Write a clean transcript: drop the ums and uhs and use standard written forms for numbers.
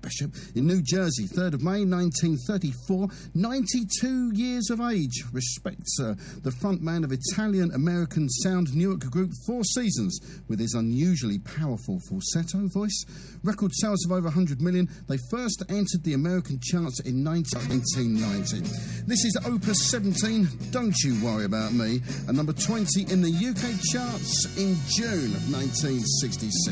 Bishop in New Jersey, 3rd of May 1934, 92 years of age. Respects the frontman of Italian-American sound Newark group Four Seasons with his unusually powerful falsetto voice. Record sales of over 100 million. They first entered the American charts in 1990. This is Opus 17, Don't You Worry About Me, and number 20 in the UK charts in June of 1966.